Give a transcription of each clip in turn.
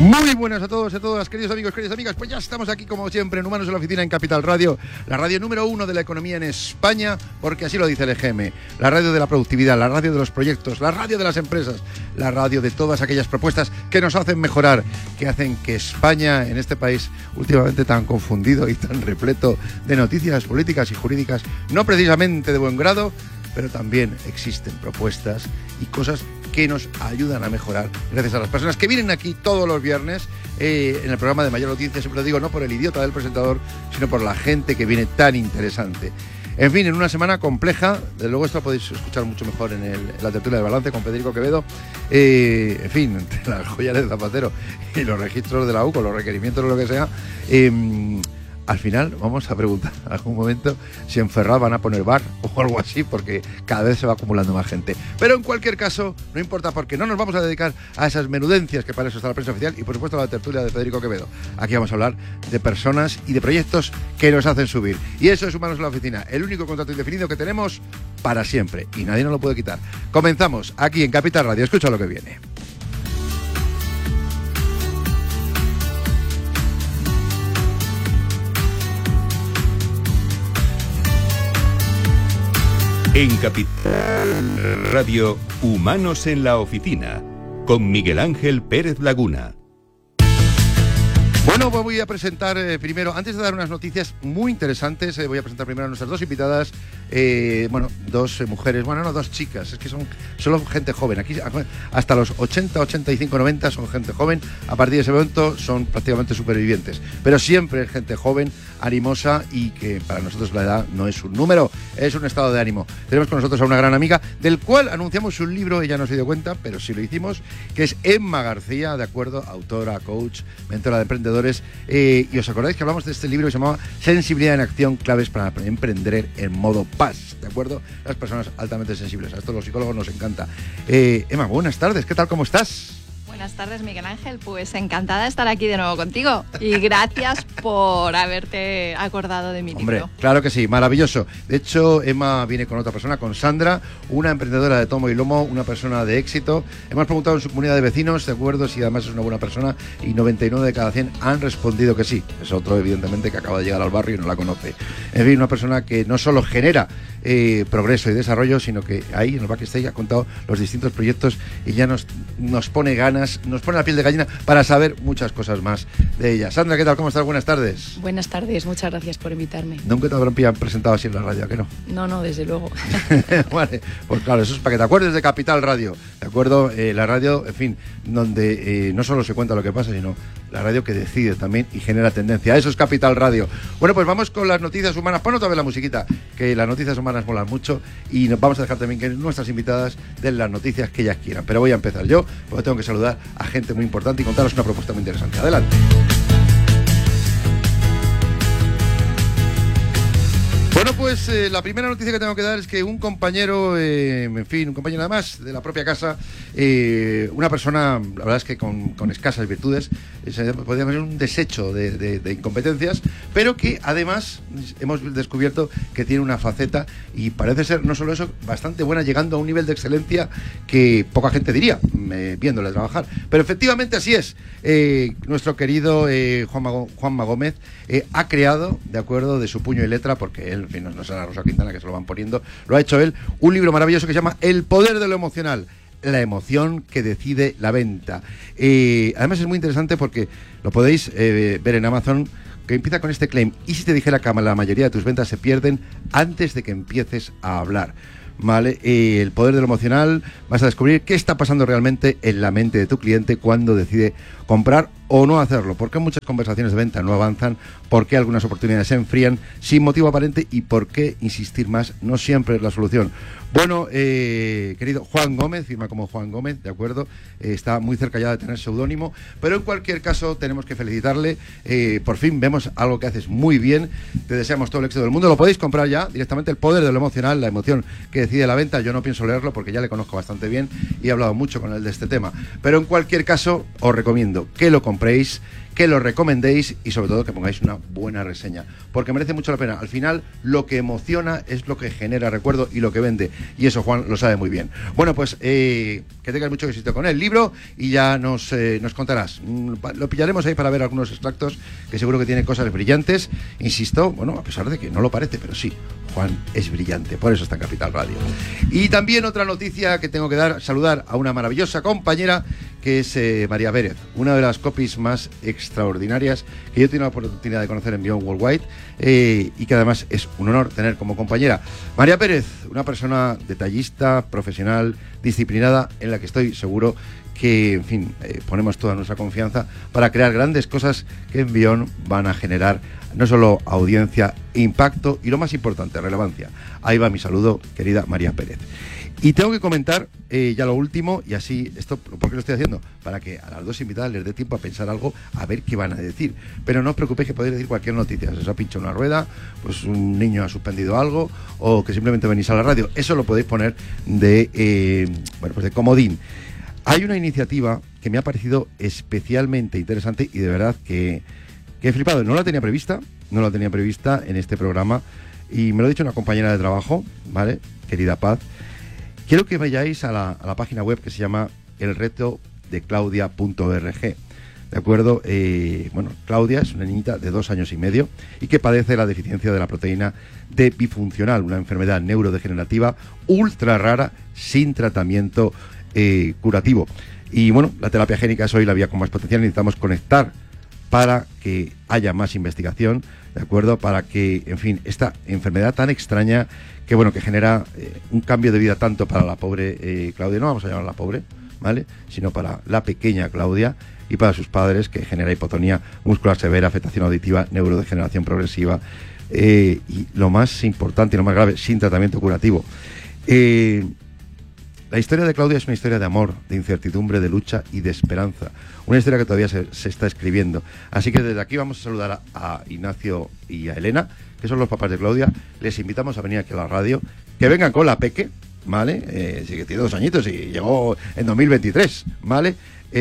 Muy buenas a todos y a todas, queridos amigos, queridas amigas. Pues ya estamos aquí, como siempre, en Humanos en la Oficina, en Capital Radio, la radio número 1 de la economía en España, porque así lo dice el EGM, la radio de la productividad, la radio de los proyectos, la radio de las empresas, la radio de todas aquellas propuestas que nos hacen mejorar, que hacen que España, en este país últimamente tan confundido y tan repleto de noticias políticas y jurídicas, no precisamente de buen grado, pero también existen propuestas y cosas que nos ayudan a mejorar gracias a las personas que vienen aquí todos los viernes en el programa de Mayor Audiencia. Siempre lo digo, no por el idiota del presentador, sino por la gente que viene tan interesante. En fin, en una semana compleja, desde luego esto lo podéis escuchar mucho mejor en la tertulia de balance con Federico Quevedo. En fin, entre las joyas de Zapatero y los registros de la UCO, los requerimientos o lo que sea, al final vamos a preguntar en algún momento si en Ferraz van a poner bar o algo así, porque cada vez se va acumulando más gente. Pero en cualquier caso, no importa, porque no nos vamos a dedicar a esas menudencias, que para eso está la prensa oficial, y por supuesto a la tertulia de Federico Quevedo. Aquí vamos a hablar de personas y de proyectos que nos hacen subir. Y eso es Humanos en la Oficina, el único contrato indefinido que tenemos para siempre, y nadie nos lo puede quitar. Comenzamos aquí en Capital Radio. Escucha lo que viene. En Capital Radio, Humanos en la Oficina, con Miguel Ángel Pérez Laguna. Bueno, pues voy a presentar primero, antes de dar unas noticias muy interesantes, voy a presentar primero a nuestras dos invitadas, dos mujeres, dos chicas, es que son solo gente joven, aquí hasta los 80, 85, 90 son gente joven, a partir de ese momento son prácticamente supervivientes, pero siempre es gente joven, animosa, y que para nosotros la edad no es un número, es un estado de ánimo. Tenemos con nosotros a una gran amiga, del cual anunciamos un libro, ella no se dio cuenta, pero sí lo hicimos, que es Emma García, de acuerdo, autora, coach, mentora de emprendedores, y os acordáis que hablamos de este libro que se llamaba Sensibilidad en Acción, claves para emprender en modo paz, ¿de acuerdo? Las personas altamente sensibles, a esto los psicólogos nos encanta. Emma, buenas tardes, ¿qué tal, cómo estás? Buenas tardes, Miguel Ángel, pues encantada de estar aquí de nuevo contigo y gracias por haberte acordado de mi libro. Hombre, claro que sí, maravilloso. De hecho, Emma viene con otra persona, con Sandra, una emprendedora de tomo y lomo, una persona de éxito. Hemos preguntado en su comunidad de vecinos, de acuerdo, si además es una buena persona, y 99 de cada 100 han respondido que sí. Es otro, evidentemente, que acaba de llegar al barrio y no la conoce. En fin, una persona que no solo genera progreso y desarrollo, sino que ahí en el backstage ha contado los distintos proyectos y ya nos pone ganas, nos pone la piel de gallina para saber muchas cosas más de ella. Sandra, ¿qué tal? ¿Cómo estás? Buenas tardes. Buenas tardes, muchas gracias por invitarme. Nunca te habrán presentado así en la radio, ¿a que no? No, desde luego. Vale, pues claro, eso es para que te acuerdes de Capital Radio, ¿de acuerdo? La radio, en fin, donde no solo se cuenta lo que pasa, sino la radio que decide también y genera tendencia. Eso es Capital Radio. Bueno, pues vamos con las noticias humanas. Pon otra vez la musiquita, que las noticias humanas molan mucho, y nos vamos a dejar también que nuestras invitadas den las noticias que ellas quieran. Pero voy a empezar yo, porque tengo que saludar a gente muy importante y contaros una propuesta muy interesante. Adelante. Bueno, pues la primera noticia que tengo que dar es que un compañero, un compañero además de la propia casa, una persona, la verdad es que con escasas virtudes, podríamos decir un desecho de incompetencias, pero que además hemos descubierto que tiene una faceta, y parece ser, no solo eso, bastante buena, llegando a un nivel de excelencia que poca gente diría, viéndole trabajar. Pero efectivamente así es. Nuestro querido Juanma Gómez ha creado, de acuerdo, de su puño y letra, porque él, en fin, no será Rosa Quintana que se lo van poniendo, lo ha hecho él, un libro maravilloso que se llama El poder de lo emocional, la emoción que decide la venta. Además es muy interesante porque lo podéis ver en Amazon, que empieza con este claim: ¿y si te dijera que la mayoría de tus ventas se pierden antes de que empieces a hablar? ¿Vale? El poder de lo emocional, vas a descubrir qué está pasando realmente en la mente de tu cliente cuando decide comprar o no hacerlo, por qué muchas conversaciones de venta no avanzan, por qué algunas oportunidades se enfrían sin motivo aparente y por qué insistir más no siempre es la solución. Bueno, querido Juan Gómez, firma como Juan Gómez, ¿de acuerdo? Está muy cerca ya de tener seudónimo, pero en cualquier caso tenemos que felicitarle. Por fin vemos algo que haces muy bien, te deseamos todo el éxito del mundo. Lo podéis comprar ya directamente, El poder de lo emocional, la emoción que decide la venta. Yo no pienso leerlo porque ya le conozco bastante bien y he hablado mucho con él de este tema, pero en cualquier caso os recomiendo que lo compréis compréis, que lo recomendéis y sobre todo que pongáis una buena reseña, porque merece mucho la pena. Al final lo que emociona es lo que genera recuerdo y lo que vende, y eso Juan lo sabe muy bien. Bueno, pues que tengas mucho éxito con el libro y ya nos contarás. Lo pillaremos ahí para ver algunos extractos, que seguro que tiene cosas brillantes. Insisto, bueno, a pesar de que no lo parece, pero sí, Juan es brillante, por eso está en Capital Radio. Y también otra noticia que tengo que saludar a una maravillosa compañera, que es María Pérez, una de las copies más extraordinarias que yo he tenido la oportunidad de conocer en Beyond Worldwide, y que además es un honor tener como compañera. María Pérez, una persona detallista, profesional, disciplinada, en la que estoy seguro que, en fin, ponemos toda nuestra confianza para crear grandes cosas que en Beyond van a generar no solo audiencia, impacto y, lo más importante, relevancia. Ahí va mi saludo, querida María Pérez. Y tengo que comentar ya lo último, y así, esto, ¿por qué lo estoy haciendo? Para que a las dos invitadas les dé tiempo a pensar algo, a ver qué van a decir. Pero no os preocupéis, que podéis decir cualquier noticia. Se os ha pinchado una rueda, pues un niño ha suspendido algo, o que simplemente venís a la radio. Eso lo podéis poner de comodín. Hay una iniciativa que me ha parecido especialmente interesante y de verdad que he flipado. No la tenía prevista en este programa, y me lo ha dicho una compañera de trabajo, ¿vale? Querida Paz. Quiero que vayáis a la página web que se llama elretodeclaudia.org. ¿De acuerdo? Claudia es una niñita de 2 años y medio y que padece la deficiencia de la proteína D bifuncional, una enfermedad neurodegenerativa ultra rara, sin tratamiento curativo. Y bueno, la terapia génica es hoy la vía con más potencial. Necesitamos conectar para que haya más investigación, ¿de acuerdo? Para que, en fin, esta enfermedad tan extraña que genera un cambio de vida tanto para la pobre Claudia, no vamos a llamarla pobre, ¿vale?, sino para la pequeña Claudia y para sus padres, que genera hipotonía muscular severa, afectación auditiva, neurodegeneración progresiva, y lo más importante y lo más grave, sin tratamiento curativo. La historia de Claudia es una historia de amor, de incertidumbre, de lucha y de esperanza. Una historia que todavía se está escribiendo. Así que desde aquí vamos a saludar a Ignacio y a Elena, que son los papás de Claudia. Les invitamos a venir aquí a la radio, que vengan con la peque, ¿vale? Sí, que tiene 2 añitos y llegó en 2023, ¿vale?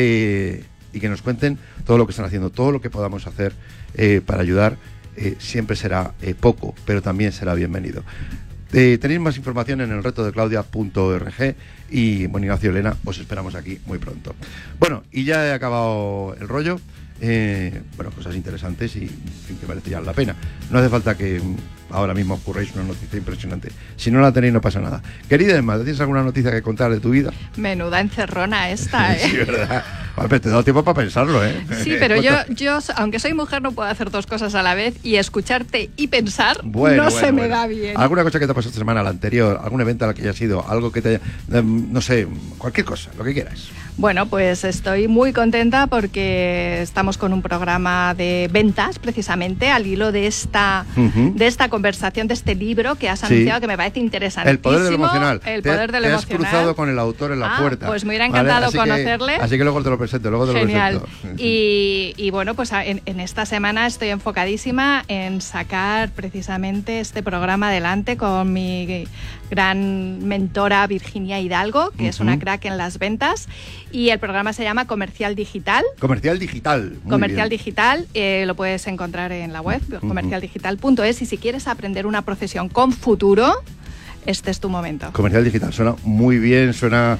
Y que nos cuenten todo lo que están haciendo, todo lo que podamos hacer para ayudar. Siempre será poco, pero también será bienvenido. Tenéis más información en elretodeclaudia.org y, bueno, Ignacio y Elena, os esperamos aquí muy pronto. Bueno, y ya he acabado el rollo. Cosas interesantes y, en fin, que merecían la pena. No hace falta que ahora mismo ocurráis una noticia impresionante. Si no la tenéis, no pasa nada. Querida Emma, ¿tienes alguna noticia que contar de tu vida? Menuda encerrona esta, ¿eh? Sí, ¿verdad? A ver, te he dado tiempo para pensarlo, ¿eh? Sí, pero yo, aunque soy mujer, no puedo hacer 2 cosas a la vez, y escucharte y pensar no se me da bien. ¿Alguna cosa que te ha pasado esta semana, la anterior? ¿Algún evento al que hayas ido? ¿Algo que te haya... no sé, cualquier cosa, lo que quieras? Bueno, pues estoy muy contenta porque estamos con un programa de ventas, precisamente, al hilo de esta conversación, de este libro que has anunciado, que me parece interesantísimo. El poder del emocional. El poder del emocional. Te has cruzado con el autor en la puerta. Pues me hubiera encantado conocerle. Así que luego te lo presento, Genial. Y bueno, pues en esta semana estoy enfocadísima en sacar precisamente este programa adelante con mi gran mentora Virginia Hidalgo, que es una crack en las ventas, y el programa se llama Comercial Digital. Comercial Digital. Comercial Digital, lo puedes encontrar en la web, comercialdigital.es, y si quieres aprender una profesión con futuro, este es tu momento. Comercial Digital, suena muy bien, suena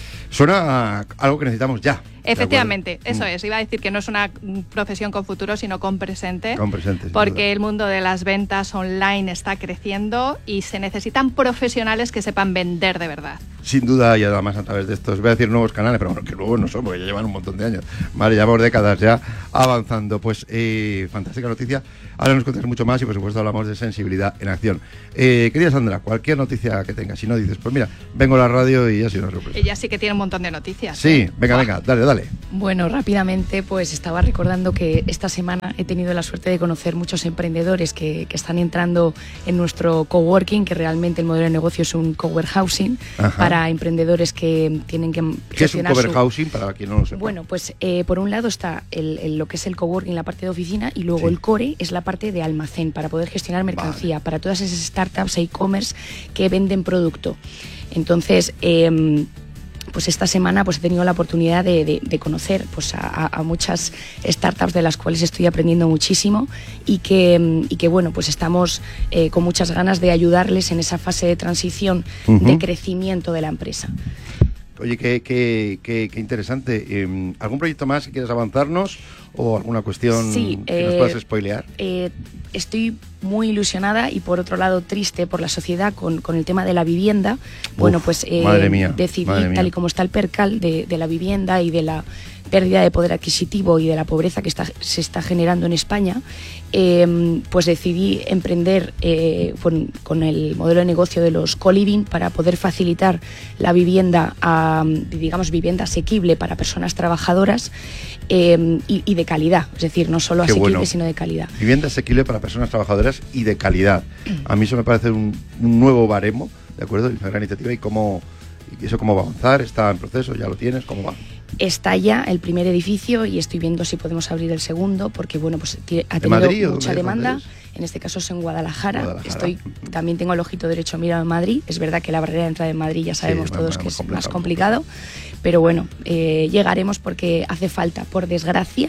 a algo que necesitamos ya. Efectivamente, eso es. Iba a decir que no es una profesión con futuro, sino con presente. Con presente. Porque el mundo de las ventas online está creciendo y se necesitan profesionales que sepan vender de verdad. Sin duda, y además a través de estos, voy a decir nuevos canales, pero bueno, que nuevos no son, porque ya llevan un montón de años. Vale, llevamos décadas ya avanzando. Pues fantástica noticia. Ahora nos contarás mucho más y por supuesto hablamos de sensibilidad en acción. Querida Sandra, cualquier noticia que tengas, si no dices, pues mira, vengo a la radio y ya sí nos sorprende. Ella sí que tiene un montón de noticias. Sí, venga, dale. Bueno, rápidamente, pues estaba recordando que esta semana he tenido la suerte de conocer muchos emprendedores que están entrando en nuestro coworking, que realmente el modelo de negocio es un cowarehousing para emprendedores que tienen que gestionar. ¿Qué es un cowarehousing para quien no lo sepa? Bueno, pues por un lado está lo que es el coworking, la parte de oficina, y luego el core es la parte de almacén, para poder gestionar mercancía, para todas esas startups e e-commerce que venden producto. Entonces, pues esta semana pues he tenido la oportunidad de conocer pues a muchas startups de las cuales estoy aprendiendo muchísimo y que bueno, pues estamos con muchas ganas de ayudarles en esa fase de transición de crecimiento de la empresa. Oye, qué interesante. ¿Algún proyecto más que quieras avanzarnos o alguna cuestión que nos puedas spoilear? Estoy muy ilusionada y por otro lado triste por la sociedad con el tema de la vivienda. Bueno, pues decidí, tal y como está el percal de la vivienda y de la pérdida de poder adquisitivo y de la pobreza que se está generando en España, pues decidí emprender con el modelo de negocio de los co-living para poder facilitar la vivienda, digamos, vivienda asequible para personas trabajadoras y de calidad, es decir, no solo asequible, sino de calidad. Vivienda asequible para personas trabajadoras y de calidad. A mí eso me parece un nuevo baremo, ¿de acuerdo? Una gran iniciativa. ¿Y eso cómo va a avanzar? ¿Está en proceso? ¿Ya lo tienes? ¿Cómo va? Está ya el primer edificio y estoy viendo si podemos abrir el segundo porque bueno, pues ha tenido mucha demanda. En este caso es en Guadalajara. También tengo el ojito derecho mirado en Madrid. Es verdad que la barrera de entrada en Madrid ya sabemos todos que es más complicado, pero bueno, llegaremos porque hace falta, por desgracia,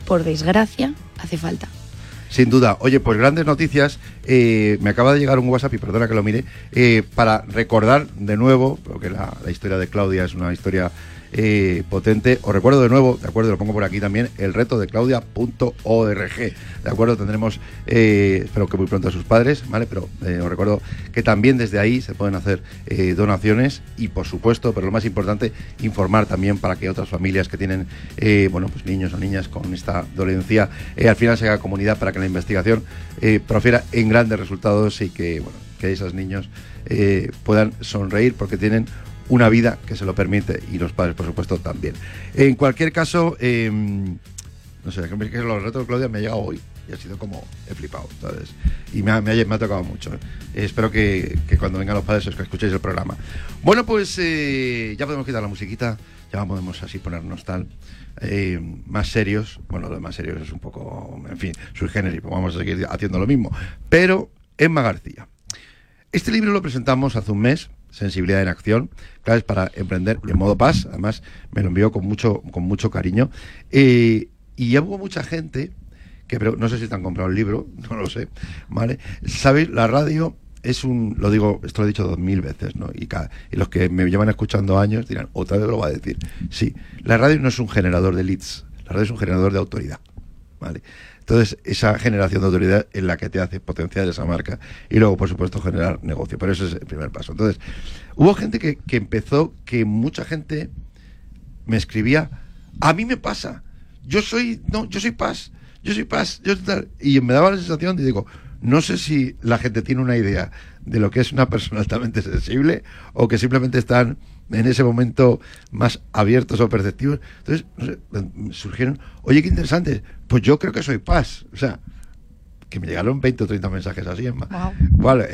hace falta. Sin duda. Oye, pues grandes noticias. Me acaba de llegar un WhatsApp, y perdona que lo mire, para recordar de nuevo, porque la historia de Claudia es una historia potente. Os recuerdo de nuevo, de acuerdo, lo pongo por aquí también, el reto de Claudia.org, de acuerdo, tendremos, espero que muy pronto a sus padres, ¿vale? Pero os recuerdo que también desde ahí se pueden hacer donaciones y, por supuesto, pero lo más importante, informar también para que otras familias que tienen, bueno, pues niños o niñas con esta dolencia, al final se haga comunidad para que la investigación profiera en grandes resultados y que, bueno, que esos niños puedan sonreír porque tienen una vida que se lo permite y los padres, por supuesto, también. En cualquier caso, no sé, que los retos de Claudia me ha llegado hoy y ha sido como, he flipado, ¿sabes? Y me ha tocado mucho. Espero que cuando vengan los padres os que escuchéis el programa. Bueno, pues ya podemos quitar la musiquita, ya podemos así ponernos tal más serios. Bueno, lo de más serios es un poco, en fin, sui generis, pues vamos a seguir haciendo lo mismo. Pero Emma García. Este libro lo presentamos hace un mes, Sensibilidad en Acción, claves para emprender en modo paz. Además me lo envió con mucho cariño, y ya hubo mucha gente que, pero no sé si te han comprado el libro, no lo sé, ¿vale? Sabéis, la radio es lo digo, esto lo he dicho 2000 veces, ¿no? Y los que me llevan escuchando años dirán, otra vez lo va a decir. Sí, la radio no es un generador de leads, la radio es un generador de autoridad, ¿vale? Entonces, esa generación de autoridad es la que te hace potenciar esa marca y luego, por supuesto, generar negocio. Pero ese es el primer paso. Entonces, hubo gente que empezó, que mucha gente me escribía, a mí me pasa, yo soy paz, y me daba la sensación de, digo, no sé si la gente tiene una idea de lo que es una persona altamente sensible o que simplemente están en ese momento más abiertos o perceptivos. Entonces, no sé, surgieron, oye, qué interesante, pues yo creo que soy paz. O sea, que me llegaron 20 o 30 mensajes así, Emma. Wow. Vale,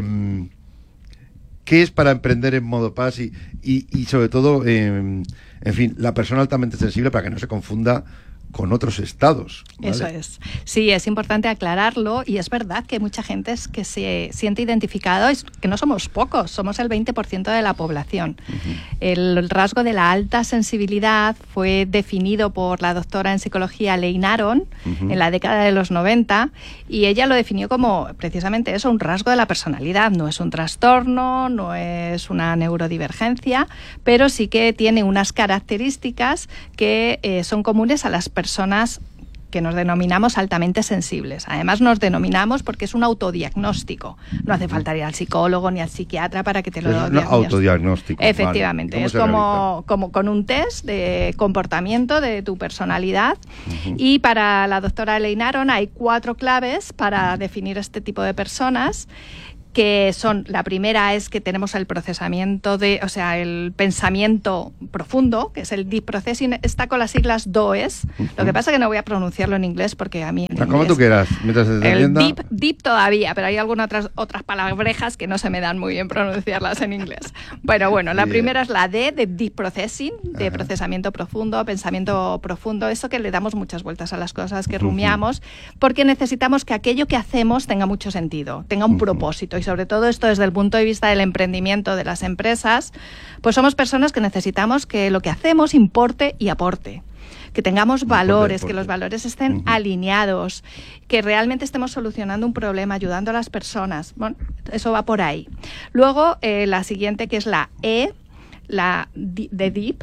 ¿qué es para emprender en modo paz? Y sobre todo, en fin, la persona altamente sensible, para que no se confunda con otros estados, ¿vale? Eso es. Sí, es importante aclararlo, y es verdad que mucha gente es que se siente identificado, es que no somos pocos, somos el 20% de la población. El rasgo de la alta sensibilidad fue definido por la doctora en psicología Elaine Aron en la década de los 90, y ella lo definió como precisamente eso, un rasgo de la personalidad. No es un trastorno, no es una neurodivergencia, pero sí que tiene unas características que son comunes a las personas que nos denominamos altamente sensibles. Además nos denominamos porque es un autodiagnóstico. No hace falta ir al psicólogo ni al psiquiatra para que te lo diagnostique. Es un autodiagnóstico. Efectivamente. Vale. Es como con un test de comportamiento de tu personalidad. Y para la doctora Elaine Aron hay 4 claves para definir este tipo de personas, que son, la primera es que tenemos el procesamiento el pensamiento profundo, que es el deep processing, está con las siglas DOES. Lo que pasa es que no voy a pronunciarlo en inglés porque a mí como tú quieras, mientras se te entienda. El deep todavía, pero hay algunas otras palabrejas que no se me dan muy bien pronunciarlas en inglés. Bueno, la primera es la D, de deep processing, de procesamiento profundo, pensamiento profundo, eso que le damos muchas vueltas a las cosas, que rumiamos, porque necesitamos que aquello que hacemos tenga mucho sentido, tenga un propósito, y sobre todo esto desde el punto de vista del emprendimiento de las empresas, pues somos personas que necesitamos que lo que hacemos importe y aporte. Que tengamos valores, que los valores estén alineados, que realmente estemos solucionando un problema, ayudando a las personas. Bueno, eso va por ahí. Luego, la siguiente, que es la E, la de Deep,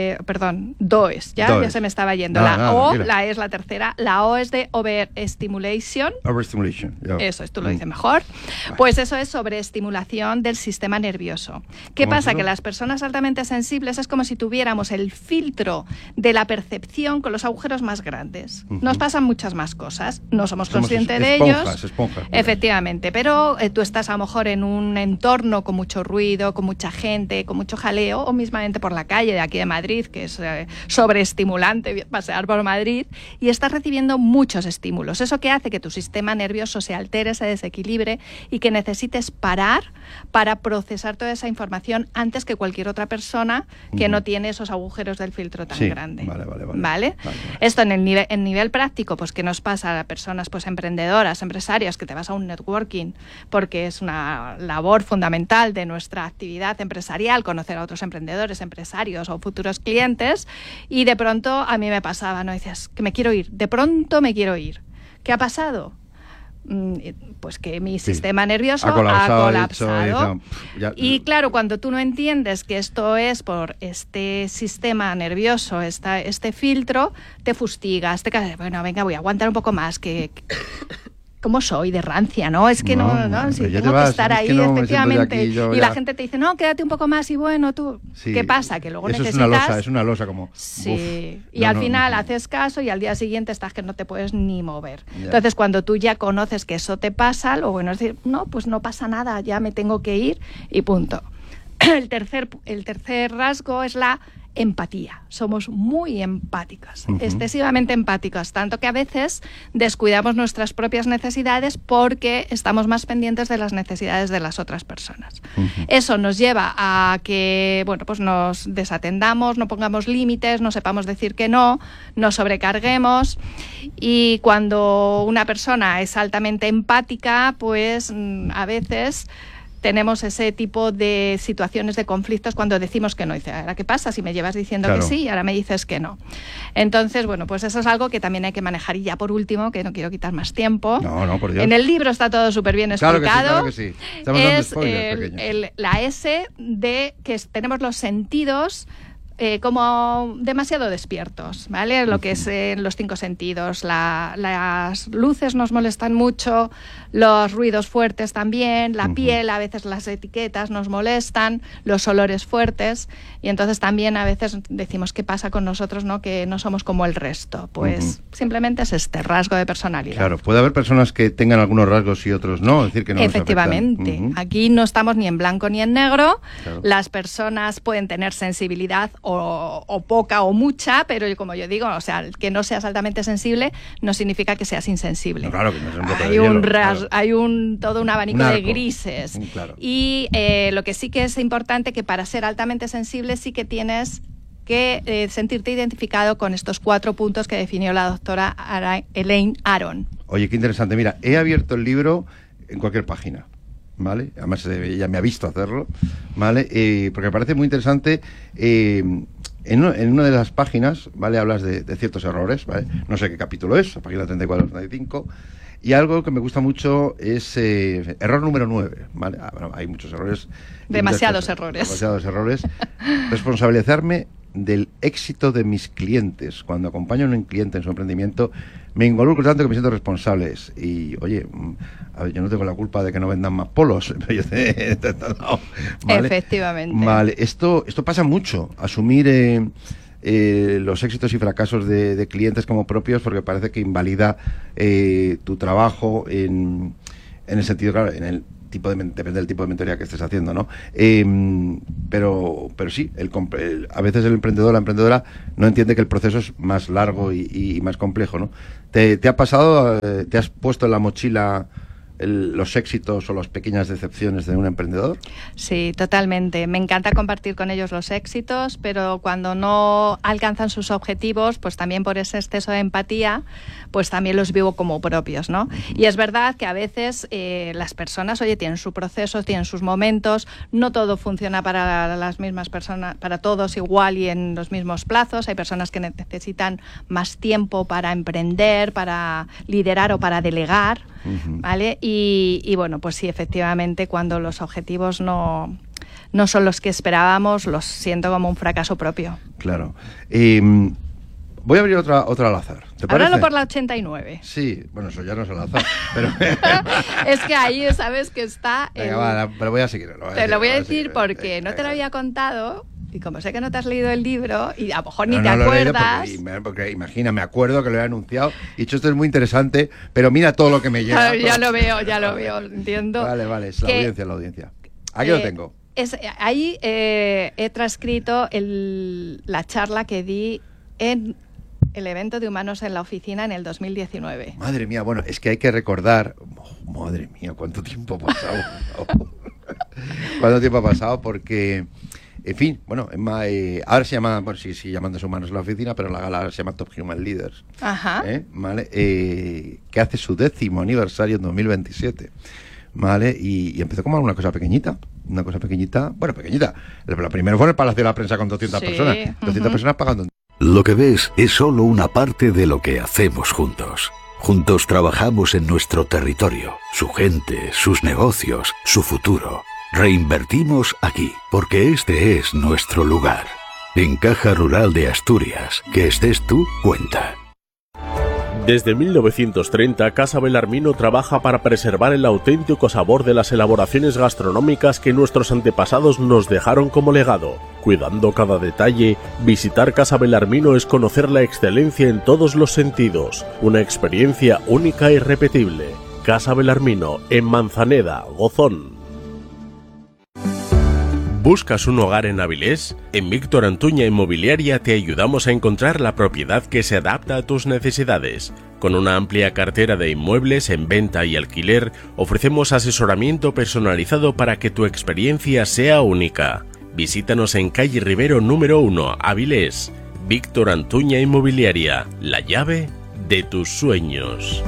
DOES, ya se me estaba yendo. La E es la tercera, la O es de Overstimulation. Overstimulation, yeah. Eso, tú lo dices mejor. Pues eso es sobreestimulación del sistema nervioso. ¿Qué pasa? Que las personas altamente sensibles es como si tuviéramos el filtro de la percepción con los agujeros más grandes. Nos pasan muchas más cosas, no somos conscientes de ellos. Esponjas. Efectivamente, pero tú estás a lo mejor en un entorno con mucho ruido, con mucha gente, con mucho jaleo, o mismamente por la calle de aquí de Madrid, que es sobreestimulante pasear por Madrid, y estás recibiendo muchos estímulos. Eso que hace que tu sistema nervioso se altere, se desequilibre y que necesites parar para procesar toda esa información antes que cualquier otra persona que no tiene esos agujeros del filtro tan grande. Vale. Esto en nivel práctico, pues ¿qué nos pasa a personas pues emprendedoras, empresarias, que te vas a un networking porque es una labor fundamental de nuestra actividad empresarial, conocer a otros emprendedores, empresarios o futuros clientes, y de pronto a mí me pasaba, ¿no? Dices, que me quiero ir, de pronto me quiero ir. ¿Qué ha pasado? Pues que mi sistema nervioso ha colapsado. Y claro, cuando tú no entiendes que esto es por este sistema nervioso, este filtro, te fustigas, bueno, venga, voy a aguantar un poco más, que ¿cómo soy? De rancia, ¿no? Es que no, si tengo que estar ahí, efectivamente. Y la gente te dice, no, quédate un poco más, y bueno, tú, ¿qué pasa? Que luego eso necesitas... es una losa como... Sí, y al final haces caso y al día siguiente estás que no te puedes ni mover. Entonces, cuando tú ya conoces que eso te pasa, lo bueno es decir, no, pues no pasa nada, ya me tengo que ir y punto. El tercer rasgo es la empatía. Somos muy empáticas, excesivamente empáticas, tanto que a veces descuidamos nuestras propias necesidades porque estamos más pendientes de las necesidades de las otras personas. Eso nos lleva a que, bueno, pues nos desatendamos, no pongamos límites, no sepamos decir que no, nos sobrecarguemos, y cuando una persona es altamente empática, pues a veces tenemos ese tipo de situaciones de conflictos cuando decimos que no. Dice, ¿ahora qué pasa si me llevas diciendo que sí y ahora me dices que no? Entonces, bueno, pues eso es algo que también hay que manejar. Y ya por último, que no quiero quitar más tiempo. No, por Dios. En el libro está todo súper bien explicado. Claro que sí. Estamos dando spoilers la S de que tenemos los sentidos como demasiado despiertos, ¿vale? Lo que es los 5 sentidos. Las luces nos molestan mucho, los ruidos fuertes también, la piel, a veces las etiquetas nos molestan, los olores fuertes, y entonces también a veces decimos, ¿qué pasa con nosotros, no? Que no somos como el resto. Pues simplemente es este rasgo de personalidad. Claro, puede haber personas que tengan algunos rasgos y otros no, es decir, que no. Efectivamente. Aquí no estamos ni en blanco ni en negro. Claro. Las personas pueden tener sensibilidad o poca o mucha, pero como yo digo, o sea, que no seas altamente sensible no significa que seas insensible. No, claro, que no es un bote de hielo, hay todo un abanico de grises. Claro. Y lo que sí que es importante, que para ser altamente sensible sí que tienes que sentirte identificado con estos 4 puntos que definió la doctora Elaine Aron. Oye, qué interesante. Mira, he abierto el libro en cualquier página, ¿vale? Además ella me ha visto hacerlo, ¿vale? Porque me parece muy interesante. En una de las páginas, ¿vale? Hablas de ciertos errores, ¿vale? No sé qué capítulo es, la página 34-35. Y algo que me gusta mucho es error número 9, ¿vale? Bueno, hay muchos errores. Demasiados errores. Responsabilizarme del éxito de mis clientes. Cuando acompaño a un cliente en su emprendimiento, me involucro tanto que me siento responsable. Y, oye, a ver, yo no tengo la culpa de que no vendan más polos. Pero yo ¿vale? Efectivamente. Vale, esto pasa mucho, asumir los éxitos y fracasos de clientes como propios, porque parece que invalida tu trabajo en el sentido, claro, en el tipo depende del tipo de mentoría que estés haciendo, ¿no? Pero sí, a veces el emprendedor, la emprendedora no entiende que el proceso es más largo y más complejo, ¿no? ¿Te ha pasado, te has puesto en la mochila los éxitos o las pequeñas decepciones de un emprendedor? Sí, totalmente. Me encanta compartir con ellos los éxitos, pero cuando no alcanzan sus objetivos, pues también por ese exceso de empatía, pues también los vivo como propios, ¿no? Y es verdad que a veces las personas, oye, tienen su proceso, tienen sus momentos, no todo funciona para las mismas personas, para todos igual y en los mismos plazos. Hay personas que necesitan más tiempo para emprender, para liderar o para delegar, ¿vale? Y bueno, pues sí, efectivamente, cuando los objetivos no son los que esperábamos, los siento como un fracaso propio. Claro. Voy a abrir otra al azar. ¿Te parece? Háblalo por la 89. Sí, bueno, eso ya no es al azar. Pero... es que ahí sabes que está... Venga, va, pero voy a seguir. Te lo voy a decir porque no te lo había contado... Y como sé que no te has leído el libro, y a lo mejor ni te acuerdas... Porque imagina, me acuerdo que lo he anunciado, y dicho, esto es muy interesante, pero mira todo lo que me llega. Ya lo veo, entiendo. Vale, es la audiencia. Aquí lo tengo. Ahí he transcrito la charla que di en el evento de Humanos en la Oficina en el 2019. Madre mía, bueno, es que hay que recordar... madre mía, ¿cuánto tiempo ha pasado? ¿Cuánto tiempo ha pasado? Porque... En fin, bueno, ahora se llama, bueno, sí, llamándose Humanos en la Oficina, pero la gala se llama Top Human Leaders. Ajá. ¿Vale? Que hace su 10º aniversario en 2027. ¿Vale? Y empezó como una cosa pequeñita. Bueno, pequeñita. La primera fue en el Palacio de la Prensa con 200 personas. 200 personas pagando. Lo que ves es solo una parte de lo que hacemos juntos. Juntos trabajamos en nuestro territorio, su gente, sus negocios, su futuro. Reinvertimos aquí, porque este es nuestro lugar. En Caja Rural de Asturias, que estés tú, cuenta. Desde 1930, Casa Belarmino trabaja para preservar el auténtico sabor de las elaboraciones gastronómicas que nuestros antepasados nos dejaron como legado. Cuidando cada detalle, visitar Casa Belarmino es conocer la excelencia en todos los sentidos. Una experiencia única e irrepetible. Casa Belarmino, en Manzaneda, Gozón. ¿Buscas un hogar en Avilés? En Víctor Antuña Inmobiliaria te ayudamos a encontrar la propiedad que se adapta a tus necesidades. Con una amplia cartera de inmuebles en venta y alquiler, ofrecemos asesoramiento personalizado para que tu experiencia sea única. Visítanos en calle Rivero número 1, Avilés. Víctor Antuña Inmobiliaria, la llave de tus sueños.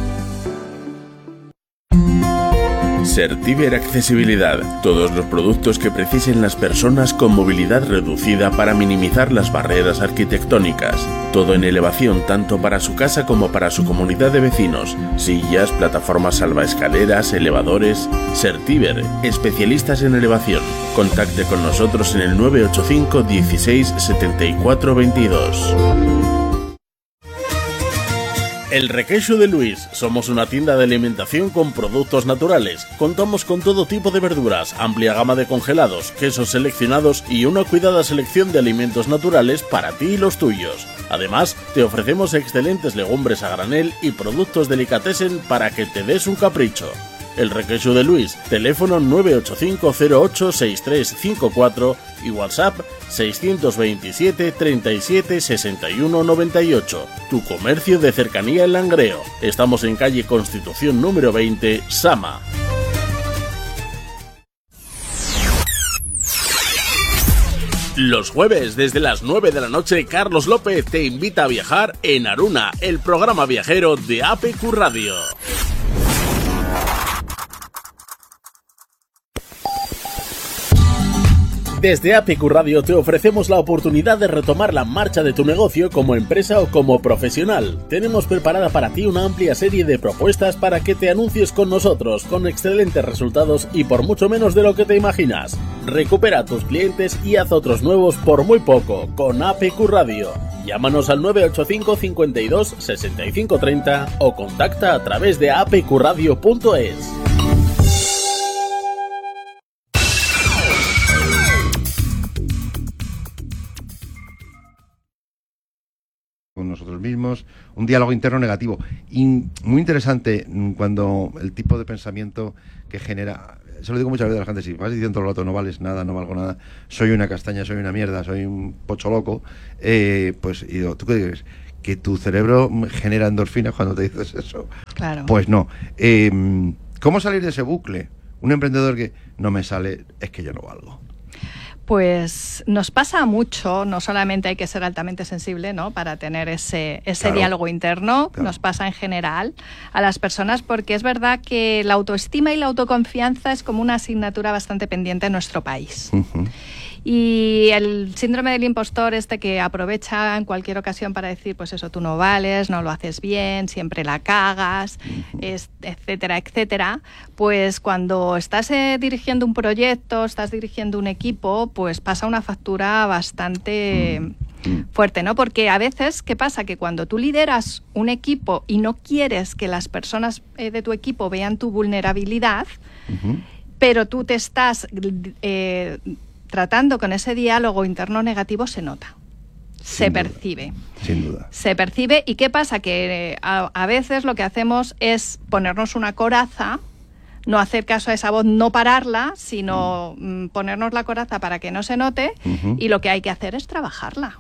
Certiver Accesibilidad. Todos los productos que precisen las personas con movilidad reducida para minimizar las barreras arquitectónicas. Todo en elevación tanto para su casa como para su comunidad de vecinos. Sillas, plataformas salvaescaleras, elevadores. Certiver, especialistas en elevación. Contacte con nosotros en el 985 16 74 22. El Requeixo de Luis. Somos una tienda de alimentación con productos naturales. Contamos con todo tipo de verduras, amplia gama de congelados, quesos seleccionados y una cuidada selección de alimentos naturales para ti y los tuyos. Además, te ofrecemos excelentes legumbres a granel y productos delicatessen para que te des un capricho. El Requeixo de Luis, teléfono 985086354 y WhatsApp 627 37 61 98. Tu comercio de cercanía en Langreo. Estamos en calle Constitución número 20, Sama. Los jueves, desde las 9 de la noche, Carlos López te invita a viajar en Aruna, el programa viajero de APQ Radio. Desde APQ Radio te ofrecemos la oportunidad de retomar la marcha de tu negocio como empresa o como profesional. Tenemos preparada para ti una amplia serie de propuestas para que te anuncies con nosotros, con excelentes resultados y por mucho menos de lo que te imaginas. Recupera a tus clientes y haz otros nuevos por muy poco, con APQ Radio. Llámanos al 985 52 65 30 o contacta a través de apqradio.es. Con nosotros mismos, un diálogo interno negativo. Y muy interesante cuando el tipo de pensamiento que genera, se lo digo muchas veces a la gente, si vas diciendo todo el rato no vales nada, no valgo nada, soy una castaña, soy una mierda, soy un pocho loco, pues y digo, ¿tú qué crees? ¿Que tu cerebro genera endorfinas cuando te dices eso? Claro. Pues no. ¿Cómo salir de ese bucle? Un emprendedor que no me sale, es que yo no valgo. Pues nos pasa mucho, no solamente hay que ser altamente sensible, ¿no?, para tener ese claro, diálogo interno, claro, nos pasa en general a las personas, porque es verdad que la autoestima y la autoconfianza es como una asignatura bastante pendiente en nuestro país. Y el síndrome del impostor que aprovecha en cualquier ocasión para decir, pues eso, tú no vales, no lo haces bien, siempre la cagas, etcétera, etcétera, pues cuando estás dirigiendo un proyecto, estás dirigiendo un equipo, pues pasa una factura bastante fuerte, ¿no? Porque a veces, ¿qué pasa? Que cuando tú lideras un equipo y no quieres que las personas de tu equipo vean tu vulnerabilidad, pero tú te estás tratando con ese diálogo interno negativo, se nota, se percibe. Sin duda. Se percibe. ¿Y qué pasa? Que a veces lo que hacemos es ponernos una coraza, no hacer caso a esa voz, no pararla, sino ponernos la coraza para que no se note, y lo que hay que hacer es trabajarla.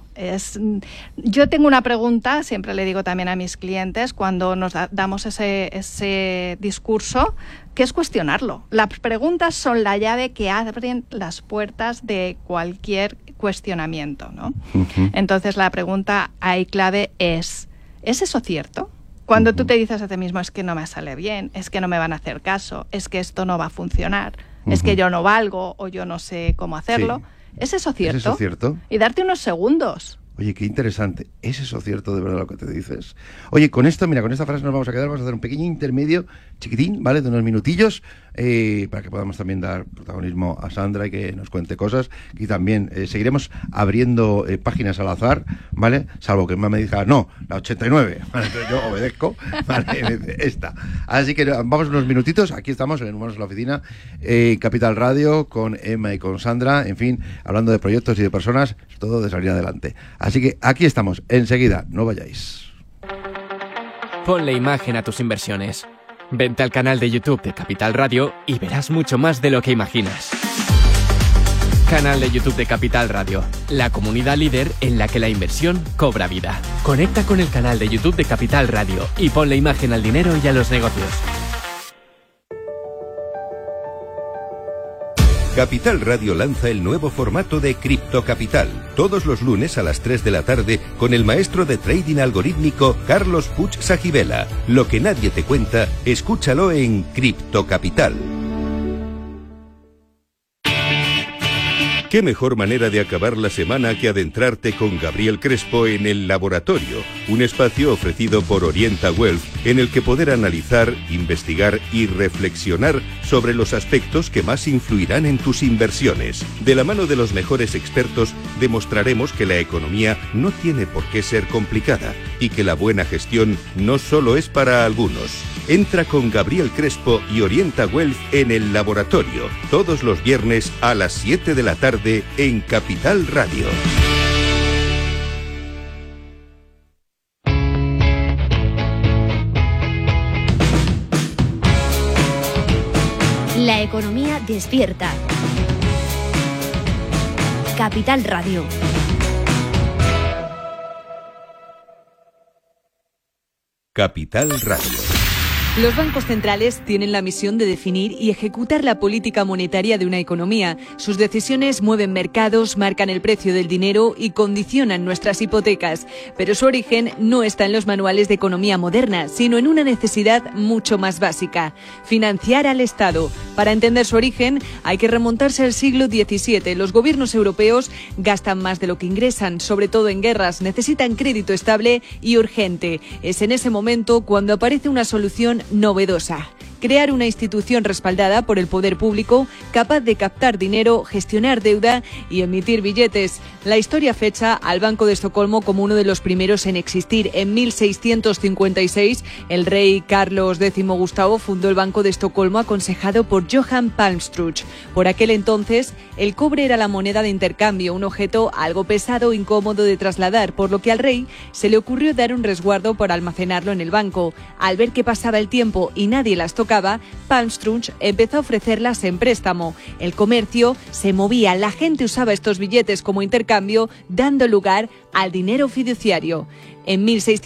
Yo tengo una pregunta, siempre le digo también a mis clientes, cuando nos damos ese discurso, que es cuestionarlo. Las preguntas son la llave que abren las puertas de cualquier cuestionamiento, ¿no? Entonces la pregunta ahí clave ¿es eso cierto? Cuando tú te dices a ti mismo, es que no me sale bien, es que no me van a hacer caso, es que esto no va a funcionar, es que yo no valgo o yo no sé cómo hacerlo, ¿es eso cierto? ¿Es eso cierto? Y darte unos segundos. Oye, qué interesante. ¿Es eso cierto de verdad lo que te dices? Oye, con esta frase nos vamos a quedar, vamos a hacer un pequeño intermedio, chiquitín, ¿vale?, de unos minutillos, para que podamos también dar protagonismo a Sandra y que nos cuente cosas. Y también seguiremos abriendo páginas al azar, ¿vale? Salvo que me diga, no, la 89. ¿Vale? Entonces yo obedezco, ¿vale? Esta. Así que vamos unos minutitos, aquí estamos en Humanos en la Oficina, Capital Radio, con Emma y con Sandra, en fin, hablando de proyectos y de personas, sobre todo de salir adelante. Así que aquí estamos, enseguida, no vayáis. Ponle imagen a tus inversiones. Vente al canal de YouTube de Capital Radio y verás mucho más de lo que imaginas. Canal de YouTube de Capital Radio, la comunidad líder en la que la inversión cobra vida. Conecta con el canal de YouTube de Capital Radio y ponle imagen al dinero y a los negocios. Capital Radio lanza el nuevo formato de Cripto Capital, todos los lunes a las 3 de la tarde con el maestro de trading algorítmico Carlos Puig Sajibela. Lo que nadie te cuenta, escúchalo en Cripto Capital. ¿Qué mejor manera de acabar la semana que adentrarte con Gabriel Crespo en El Laboratorio, un espacio ofrecido por Orienta Wealth en el que poder analizar, investigar y reflexionar sobre los aspectos que más influirán en tus inversiones? De la mano de los mejores expertos demostraremos que la economía no tiene por qué ser complicada y que la buena gestión no solo es para algunos. Entra con Gabriel Crespo y Orienta Wealth en El Laboratorio, todos los viernes a las 7 de la tarde en Capital Radio. La economía despierta. Capital Radio. Capital Radio. Los bancos centrales tienen la misión de definir y ejecutar la política monetaria de una economía. Sus decisiones mueven mercados, marcan el precio del dinero y condicionan nuestras hipotecas. Pero su origen no está en los manuales de economía moderna, sino en una necesidad mucho más básica: financiar al Estado. Para entender su origen hay que remontarse al siglo XVII. Los gobiernos europeos gastan más de lo que ingresan, sobre todo en guerras. Necesitan crédito estable y urgente. Es en ese momento cuando aparece una solución novedosa: crear una institución respaldada por el poder público, capaz de captar dinero, gestionar deuda y emitir billetes. La historia fecha al Banco de Estocolmo como uno de los primeros en existir. En 1656, el rey Carlos X Gustavo fundó el Banco de Estocolmo, aconsejado por Johan Palmstruch. Por aquel entonces, el cobre era la moneda de intercambio, un objeto algo pesado e incómodo de trasladar, por lo que al rey se le ocurrió dar un resguardo para almacenarlo en el banco. Al ver que pasaba el tiempo y nadie las tocaba, Palmstruch empezó a ofrecerlas en préstamo. El comercio se movía, la gente usaba estos billetes como intercambio, dando lugar al dinero fiduciario. En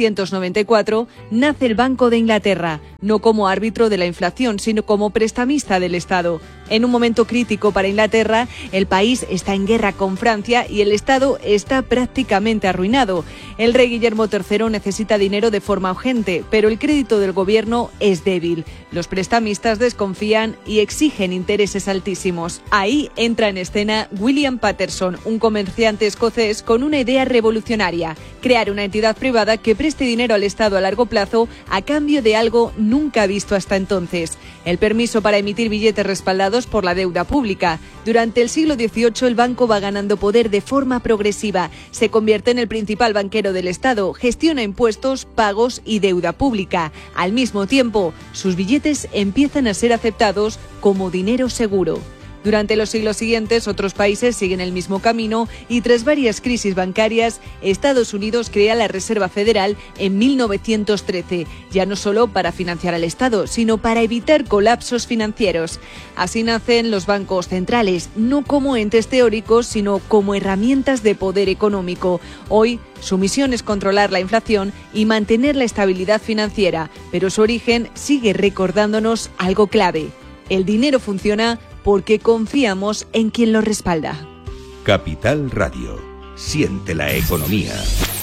1694 nace el Banco de Inglaterra, no como árbitro de la inflación, sino como prestamista del Estado. En un momento crítico para Inglaterra, el país está en guerra con Francia y el Estado está prácticamente arruinado. El rey Guillermo III necesita dinero de forma urgente, pero el crédito del gobierno es débil. Los prestamistas desconfían y exigen intereses altísimos. Ahí entra en escena William Patterson, un comerciante escocés con una idea revolucionaria: crear una entidad privada que preste dinero al Estado a largo plazo a cambio de algo nunca visto hasta entonces: el permiso para emitir billetes respaldados por la deuda pública. Durante el siglo XVIII el banco va ganando poder de forma progresiva, se convierte en el principal banquero del Estado, gestiona impuestos, pagos y deuda pública. Al mismo tiempo, sus billetes empiezan a ser aceptados como dinero seguro. Durante los siglos siguientes, otros países siguen el mismo camino y tras varias crisis bancarias, Estados Unidos crea la Reserva Federal en 1913, ya no solo para financiar al Estado, sino para evitar colapsos financieros. Así nacen los bancos centrales, no como entes teóricos, sino como herramientas de poder económico. Hoy, su misión es controlar la inflación y mantener la estabilidad financiera, pero su origen sigue recordándonos algo clave: el dinero funciona porque confiamos en quien lo respalda. Capital Radio. Siente la economía.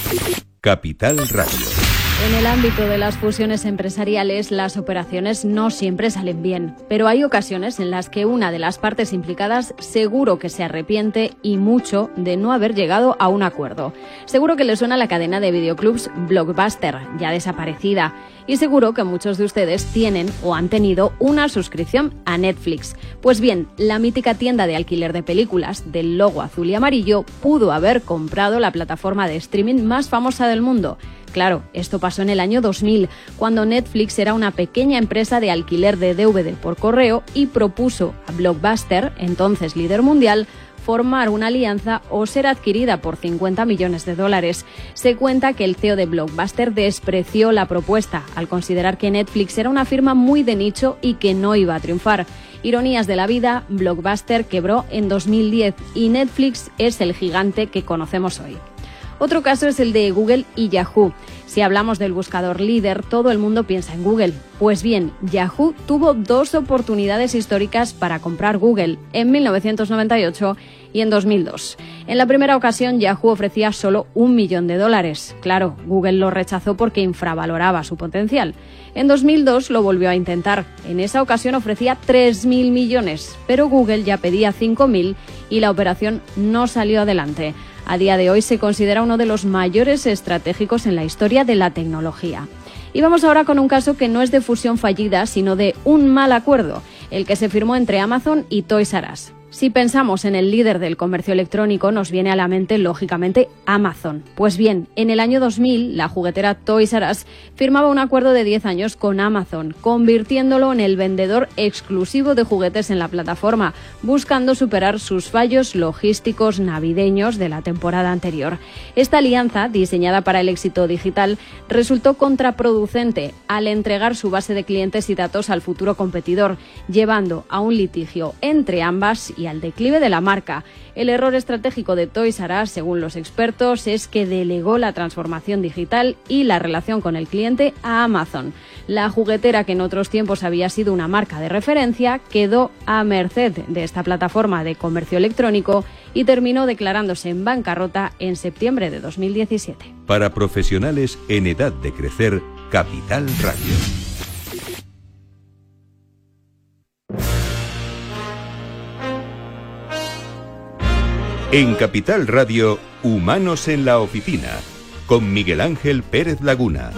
Capital Radio. En el ámbito de las fusiones empresariales, las operaciones no siempre salen bien, pero hay ocasiones en las que una de las partes implicadas seguro que se arrepiente y mucho de no haber llegado a un acuerdo. Seguro que le suena la cadena de videoclubs Blockbuster, ya desaparecida, y seguro que muchos de ustedes tienen o han tenido una suscripción a Netflix. Pues bien, la mítica tienda de alquiler de películas del logo azul y amarillo pudo haber comprado la plataforma de streaming más famosa del mundo. Claro, esto pasó en el año 2000, cuando Netflix era una pequeña empresa de alquiler de DVD por correo y propuso a Blockbuster, entonces líder mundial, formar una alianza o ser adquirida por $50 millones. Se cuenta que el CEO de Blockbuster despreció la propuesta al considerar que Netflix era una firma muy de nicho y que no iba a triunfar. Ironías de la vida, Blockbuster quebró en 2010 y Netflix es el gigante que conocemos hoy. Otro caso es el de Google y Yahoo. Si hablamos del buscador líder, todo el mundo piensa en Google. Pues bien, Yahoo tuvo dos oportunidades históricas para comprar Google, en 1998 y en 2002. En la primera ocasión, Yahoo ofrecía solo $1 millón. Claro, Google lo rechazó porque infravaloraba su potencial. En 2002 lo volvió a intentar. En esa ocasión ofrecía 3.000 millones, pero Google ya pedía 5.000 y la operación no salió adelante. A día de hoy se considera uno de los mayores estratégicos en la historia de la tecnología. Y vamos ahora con un caso que no es de fusión fallida, sino de un mal acuerdo, el que se firmó entre Amazon y Toys R Us. Si pensamos en el líder del comercio electrónico, nos viene a la mente, lógicamente, Amazon. Pues bien, en el año 2000, la juguetera Toys R Us firmaba un acuerdo de 10 años con Amazon, convirtiéndolo en el vendedor exclusivo de juguetes en la plataforma, buscando superar sus fallos logísticos navideños de la temporada anterior. Esta alianza, diseñada para el éxito digital, resultó contraproducente al entregar su base de clientes y datos al futuro competidor, llevando a un litigio entre ambas y al declive de la marca. El error estratégico de Toys R Us, según los expertos, es que delegó la transformación digital y la relación con el cliente a Amazon. La juguetera, que en otros tiempos había sido una marca de referencia, quedó a merced de esta plataforma de comercio electrónico y terminó declarándose en bancarrota en septiembre de 2017. Para profesionales en edad de crecer, Capital Radio. En Capital Radio, Humanos en la Oficina, con Miguel Ángel Pérez Laguna.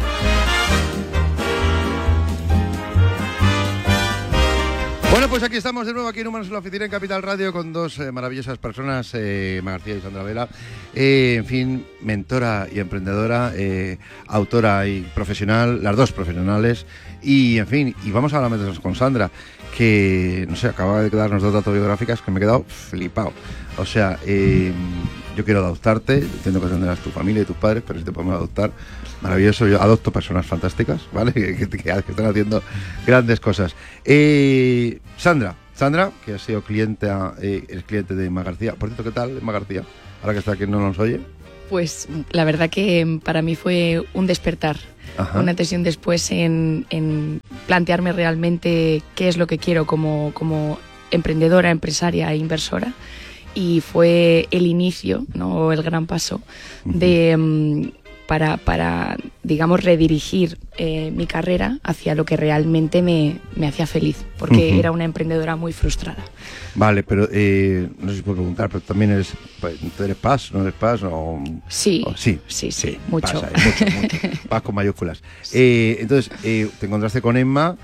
Bueno, pues aquí estamos de nuevo aquí en Humanos en la Oficina en Capital Radio con dos maravillosas personas, Mar García y Sandra Vela. En fin, mentora y emprendedora, autora y profesional, las dos profesionales. Y en fin, y vamos a hablar con Sandra, que, no sé, acaba de darnos dos datos biográficas que me he quedado flipado. O sea, yo quiero adoptarte, entiendo que tendrás tu familia y tus padres, pero si te podemos adoptar, maravilloso. Yo adopto personas fantásticas, ¿vale? Que están haciendo grandes cosas. Sandra, que ha sido cliente de Mar García. Por cierto, ¿qué tal, Mar García? Ahora que está aquí no nos oye. Pues la verdad que para mí fue un despertar. Ajá. Una decisión después en plantearme realmente qué es lo que quiero como emprendedora, empresaria e inversora, y fue el inicio, ¿no? El gran paso de para digamos redirigir mi carrera hacia lo que realmente me hacía feliz, porque era una emprendedora muy frustrada. Vale, pero no sé si puedo preguntar, pero también eres PAS, ¿no eres PAS? Sí, sí, mucho. PAS, mucho. PAS con mayúsculas. Entonces, te encontraste con Emma.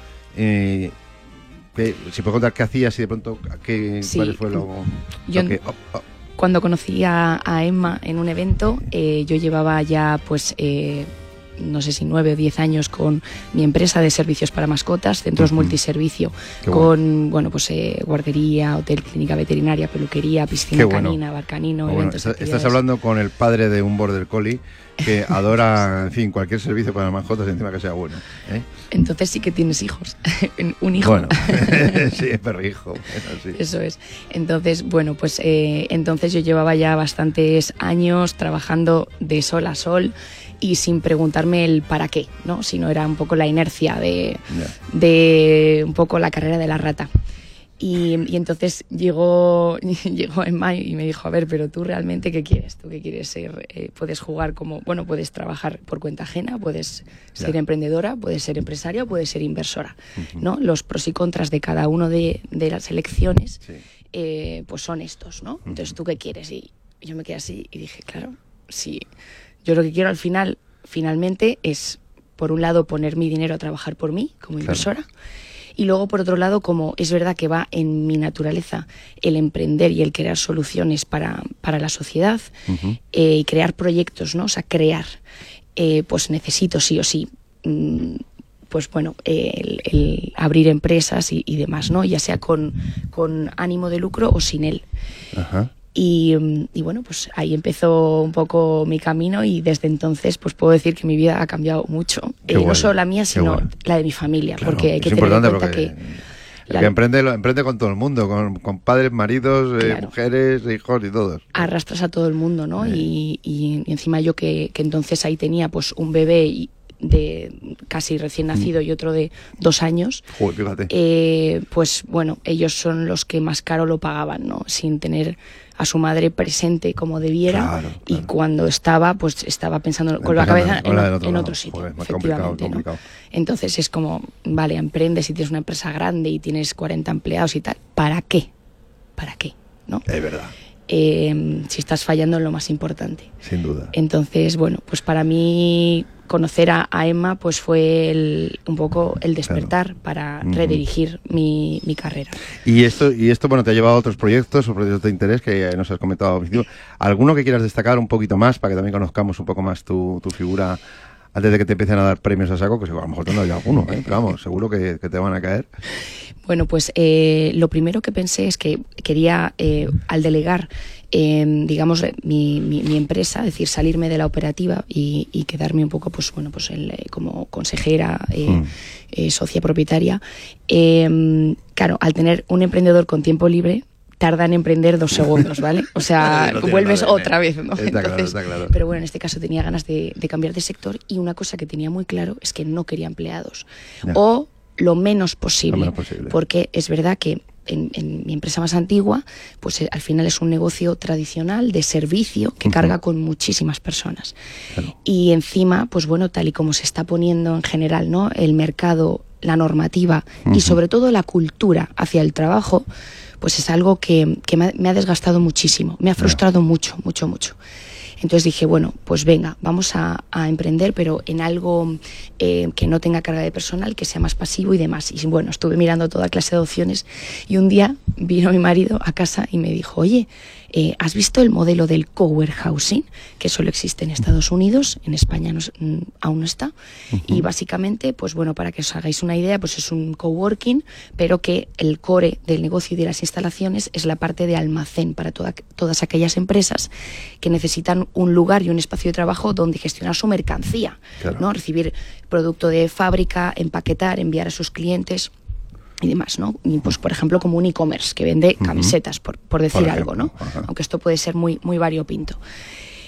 Si puedo contar qué hacías y de pronto cuál fue Cuando conocí a Emma en un evento, yo llevaba ya pues no sé si 9 o 10 años con mi empresa de servicios para mascotas, centros multiservicio, con guardería, hotel, clínica veterinaria, peluquería, piscina canina, bar canino, eventos. Estás hablando con el padre de un border collie que adora, en fin, cualquier servicio para mascotas, encima que sea bueno, ¿eh? Entonces sí que tienes hijos, un hijo. Bueno, sí, es perrijo. Sí. Eso es. Entonces, entonces yo llevaba ya bastantes años trabajando de sol a sol y sin preguntarme el para qué, ¿no? Sino era un poco la inercia de un poco la carrera de la rata. Y entonces llegó Emma y me dijo, a ver, pero tú realmente ¿qué quieres? ¿Tú qué quieres ser? Puedes jugar puedes trabajar por cuenta ajena, puedes ser emprendedora, puedes ser empresaria o puedes ser inversora, ¿no? Los pros y contras de cada uno de las elecciones pues son estos, ¿no? Entonces, ¿tú qué quieres? Y yo me quedé así y dije, claro, sí, yo lo que quiero finalmente es, por un lado, poner mi dinero a trabajar por mí como inversora. Y luego, por otro lado, como es verdad que va en mi naturaleza el emprender y el crear soluciones para la sociedad y crear proyectos, ¿no? O sea, crear, pues necesito sí o sí, el abrir empresas y demás, ¿no? Ya sea con ánimo de lucro o sin él. Ajá. Y bueno, pues ahí empezó un poco mi camino y desde entonces pues puedo decir que mi vida ha cambiado mucho. No solo la mía, sino la de mi familia, claro, porque hay que tener en cuenta que el que emprende con todo el mundo, con padres, maridos, mujeres, hijos y todos. Arrastras a todo el mundo, ¿no? Y encima yo que entonces ahí tenía pues un bebé de casi recién nacido y otro de 2 años. Joder, fíjate. Pues bueno, ellos son los que más caro lo pagaban, ¿no? Sin tener a su madre presente como debiera. Claro. Y cuando estaba pensando con la cabeza en otro sitio. Joder, efectivamente, complicado. ¿no? Entonces es como, vale, emprendes y tienes una empresa grande y tienes 40 empleados y tal. ¿Para qué? ¿No? Es verdad. Si estás fallando en lo más importante. Sin duda. Entonces, bueno, pues para mí conocer a Emma pues fue un poco el despertar para redirigir mi carrera. Y esto bueno, te ha llevado a otros proyectos o proyectos de interés que nos has comentado al principio. ¿Alguno que quieras destacar un poquito más para que también conozcamos un poco más tu figura antes de que te empiecen a dar premios a saco? Que a lo mejor te han dado ya alguno, pero vamos, seguro que te van a caer. Bueno, pues lo primero que pensé es que quería, al delegar, digamos, mi empresa, es decir, salirme de la operativa y quedarme un poco, pues bueno, pues como consejera, socia propietaria. Claro, al tener un emprendedor con tiempo libre, tarda en emprender 2 segundos, ¿vale? O sea, vuelves otra vez, ¿no? Está claro. Pero bueno, en este caso tenía ganas de cambiar de sector y una cosa que tenía muy claro es que no quería empleados. No. O lo menos posible. Porque es verdad que en mi empresa más antigua, pues al final es un negocio tradicional de servicio que carga con muchísimas personas. Claro. Y encima, pues bueno, tal y como se está poniendo en general, ¿no? El mercado, la normativa y sobre todo la cultura hacia el trabajo, pues es algo que me ha desgastado muchísimo, me ha frustrado mucho. Entonces dije, bueno, pues venga, vamos a emprender, pero en algo que no tenga carga de personal, que sea más pasivo y demás. Y bueno, estuve mirando toda clase de opciones y un día vino mi marido a casa y me dijo, oye, ¿has visto el modelo del cowarehousing? Que solo existe en Estados Unidos, en España aún no está. Y básicamente, pues bueno, para que os hagáis una idea, pues es un coworking, pero que el core del negocio y de las instalaciones es la parte de almacén para todas aquellas empresas que necesitan un lugar y un espacio de trabajo donde gestionar su mercancía, claro, ¿no? Recibir producto de fábrica, empaquetar, enviar a sus clientes y demás, ¿no? Y pues, por ejemplo, como un e-commerce que vende camisetas, por decir algo, ¿no? Aunque esto puede ser muy, muy variopinto.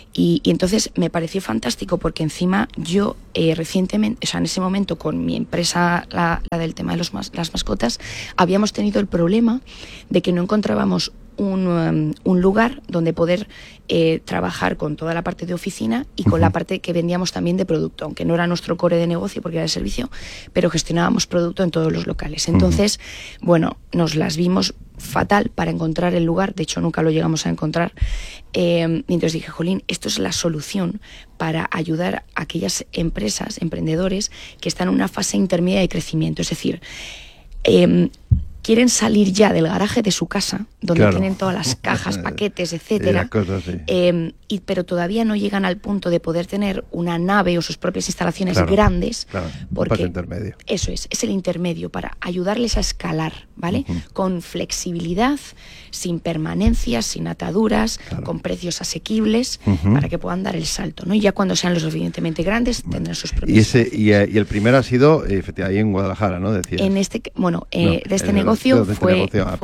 Y entonces me pareció fantástico porque encima yo recientemente, o sea, en ese momento con mi empresa, la del tema de las mascotas, habíamos tenido el problema de que no encontrábamos un lugar donde poder trabajar con toda la parte de oficina y con la parte que vendíamos también de producto, aunque no era nuestro core de negocio porque era de servicio, pero gestionábamos producto en todos los locales. Entonces, bueno, nos las vimos fatal para encontrar el lugar, de hecho nunca lo llegamos a encontrar, y entonces dije, jolín, esto es la solución para ayudar a aquellas empresas, emprendedores que están en una fase intermedia de crecimiento, es decir, quieren salir ya del garaje de su casa, donde tienen todas las cajas, paquetes, etcétera, pero todavía no llegan al punto de poder tener una nave o sus propias instalaciones grandes, porque intermedio. Eso es el intermedio para ayudarles a escalar, ¿vale? Con flexibilidad, sin permanencias, sin ataduras, con precios asequibles, para que puedan dar el salto, ¿no? Y ya cuando sean lo suficientemente grandes tendrán sus propios. Y el primero ha sido ahí en Guadalajara, ¿no? Decías. En este, de este negocio fue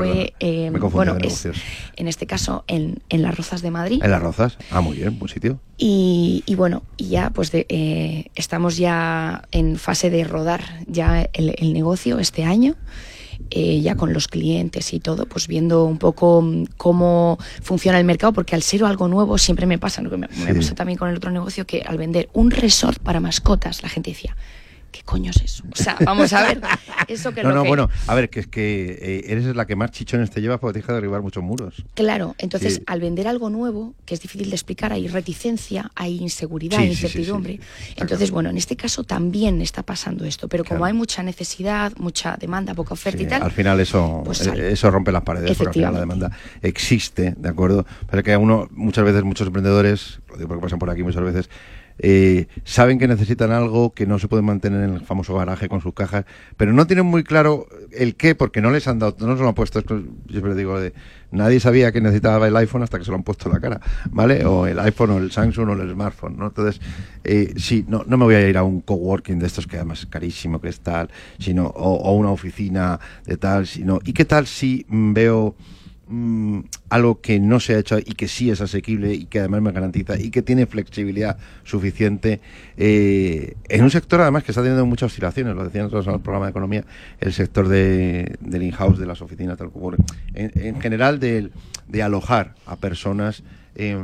en este caso en Las Rozas de Madrid. En Las Rozas, muy bien, buen sitio. Y ya pues estamos ya en fase de rodar ya el negocio este año. Ya con los clientes y todo, pues viendo un poco cómo funciona el mercado, porque al ser algo nuevo siempre me pasa, ¿no? Me pasa también con el otro negocio, que al vender un resort para mascotas, la gente decía, ¿qué coño es eso? O sea, vamos a ver, eso que bueno, a ver, que es que eres la que más chichones te llevas porque te deja derribar muchos muros. Claro, entonces al vender algo nuevo, que es difícil de explicar, hay reticencia, hay inseguridad, hay incertidumbre. Entonces, bueno, en este caso también está pasando esto, pero como hay mucha necesidad, mucha demanda, poca oferta y tal... Al final eso rompe las paredes, porque al final la demanda existe, ¿de acuerdo? Pero que muchos emprendedores, lo digo porque pasan por aquí muchas veces, saben que necesitan algo, que no se pueden mantener en el famoso garaje con sus cajas, pero no tienen muy claro el qué, porque no les han dado, no se lo han puesto. Yo siempre digo, nadie sabía que necesitaba el iPhone hasta que se lo han puesto en la cara, ¿vale? O el iPhone, o el Samsung, o el smartphone, ¿no? Entonces, no me voy a ir a un coworking de estos que además es carísimo, que es tal, o una oficina de tal, ¿y qué tal si veo algo que no se ha hecho y que sí es asequible y que además me garantiza y que tiene flexibilidad suficiente en un sector además que está teniendo muchas oscilaciones? Lo decían nosotros en el programa de economía, el sector del in-house, de las oficinas, tal como en general de alojar a personas, que